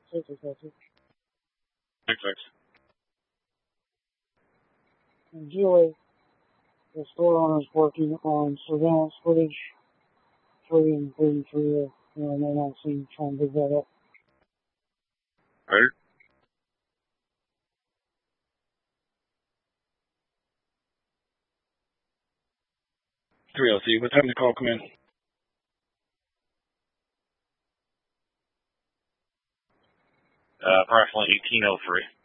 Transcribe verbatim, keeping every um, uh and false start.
Six, six, six. Six, six. And G O A, the store owner is working on surveillance footage, three and thirty-three, uh, you know, may not see, trying to dig that up. Right. three oh three, what time did the call come in? Uh, approximately eighteen oh three.